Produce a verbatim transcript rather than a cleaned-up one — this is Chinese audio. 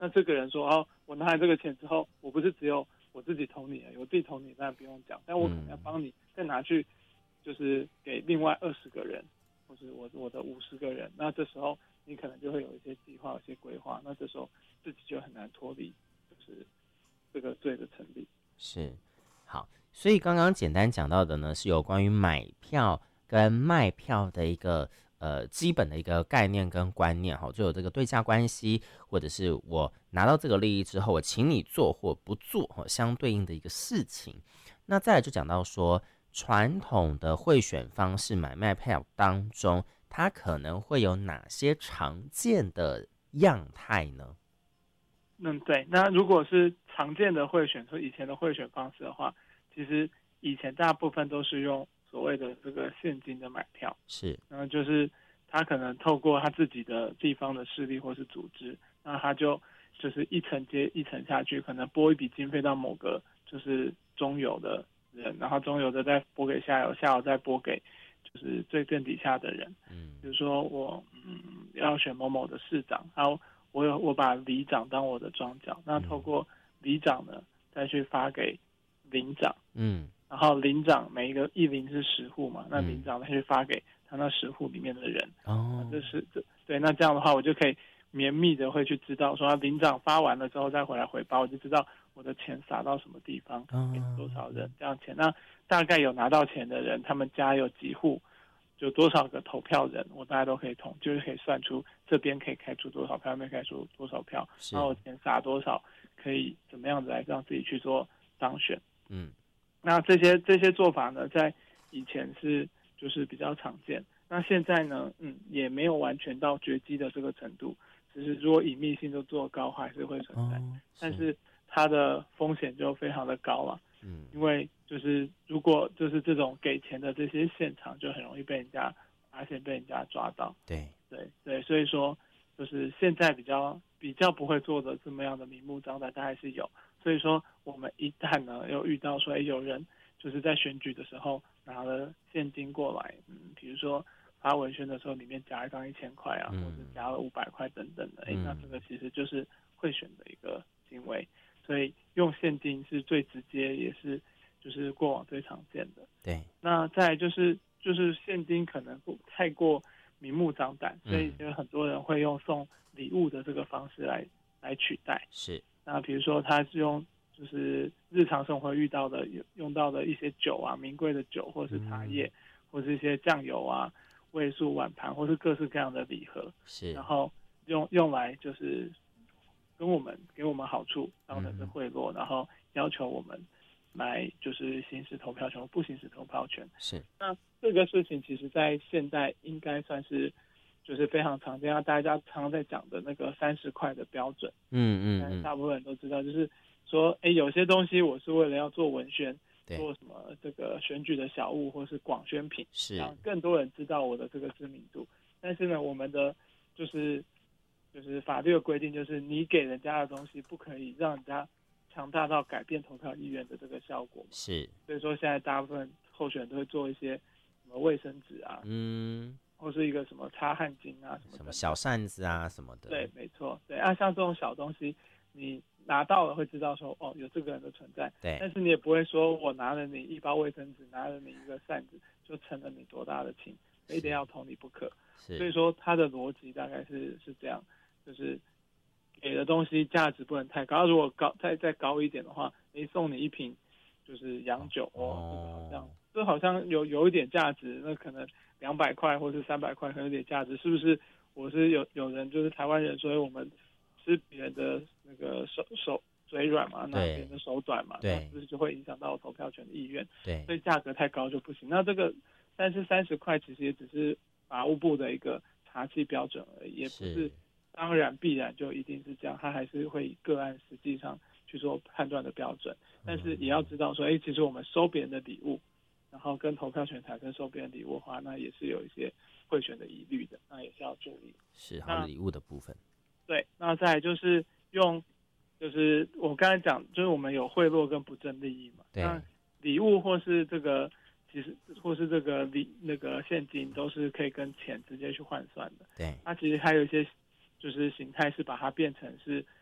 那这个人说哦，我拿了这个钱之后，我不是只有我自己投你而已，我自己投你当然不用讲，但我可能要帮你再拿去，就是给另外二十个人，或是我我的五十个人，那这时候你可能就会有一些计划、有一些规划，那这时候自己就很难脱离，就是这个罪的成立。 是，好，所以刚刚简单讲到的呢，是有关于买票跟卖票的一个呃基本的一个概念跟观念哈，就有这个对价关系，或者是我拿到这个利益之后，我请你做或不做哈，相对应的一个事情。那再来就讲到说，传统的贿选方式买卖票当中，它可能会有哪些常见的样态呢？ 嗯，对。那如果是常见的贿选，说以前的贿选方式的话，其实以前大部分都是用所谓的这个现金的买票， 是， 然后就是他可能透过他自己的地方的势力或是组织，那他就就是一层接一层下去，可能拨一笔经费到某个就是中游的人，然后中游的再拨给下游，下游再拨给就是最更底下的人。 嗯， 比如说我嗯要选某某的市长，然后我有我把里长当我的庄脚，那透过里长呢再去发给邻长， 嗯， 然后邻长每一个一邻是十户嘛，那邻嗯， 长再去发给他那十户里面的人， 哦， 这是这对，那这样的话我就可以绵密的会去知道说邻长发完了之后再回来回报，我就知道我的钱撒到什么地方，给多少人这样钱，那大概有拿到钱的人，他们家有几户，就多少个投票人，我大家都可以统，就是可以算出这边可以开出多少票，那边开出多少票，然后钱撒多少，可以怎么样子来让自己去做当选。 嗯， 那这些这些做法呢，在以前是就是比较常见，那现在呢，嗯，也没有完全到绝迹的这个程度，只是如果隐秘性都做高，还是会存在， 哦， 但是它的风险就非常的高了。 嗯， 因为就是如果就是这种给钱的这些现场，就很容易被人家发现，被人家抓到。 对， 对对，所以说就是现在比较比较不会做的这么样的明目张胆，但还是有。所以说我们一旦呢又遇到说，哎，有人就是在选举的时候拿了现金过来，嗯，比如说发文宣的时候里面夹一张一千块啊， 嗯， 或者加了五百块等等的，哎， 嗯， 那这个其实就是贿选的一个行为。所以用现金是最直接，也是就是过往最常见的。 对， 那再来就是就是现金可能不太过明目张胆，所以有很多人会用送礼物的这个方式来来取代。 是， 那比如说他是用就是日常生活遇到的用到的一些酒啊，名贵的酒，或是茶叶，嗯、或是一些酱油啊、味素碗盘，或是各式各样的礼盒， 是， 然后用用来就是跟我们给我们好处，当成是贿赂，嗯、然后要求我们来就是行使投票权，不行使投票权。 是， 那这个事情其实在现在应该算是就是非常常见，大家常常在讲的那个三十块的标准。 嗯嗯嗯， 大部分人都知道，就是说，哎，有些东西我是为了要做文宣，做什么这个选举的小物或是广宣品， 是让更多人知道我的这个知名度。但是呢，我们的就是就是法律的规定，就是你给人家的东西不可以让人家强大到改变投票意愿的这个效果。 是， 所以说现在大部分候选人都会做一些什么卫生纸啊，嗯，或是一个什么擦汗巾啊，什么什么小扇子啊什么的。 对，没错，对啊，像这种小东西，你拿到了会知道说，哦，有这个人的存在， 对， 但是你也不会说我拿了你一包卫生纸，拿了你一个扇子，就成了你多大的情，非得要投你不可。所以说它的逻辑大概是是这样，就是给的东西价值不能太高，如果高再再高一点的话，你送你一瓶就是洋酒哦，这个好像这好像有有一点价值，那可能两百块或是三百块，可能有点价值，是不是？我是有有人就是台湾人，所以我们吃别人的那个手手嘴软嘛，拿别人的手短嘛，那是不是就会影响到投票权的意愿？ 对， 所以价格太高就不行。那这个但是三十块其实也只是法务部的一个查缉标准而已，也不是当然必然就一定是这样，它还是会以个案实际上去做判断的标准。但是也要知道说，哎，其实我们收别人的礼物，然后跟投票权产生收别人礼物的话，那也是有一些贿选的疑虑的，那也是要注意。 是好礼物的部分。 对，那再来就是用，就是我刚才讲，就是我们有贿赂跟不正利益嘛。 对。 那礼物或是这个，其实或是这个礼那个现金，都是可以跟钱直接去换算的。 对。 那其实还有一些就是形态是把它变成是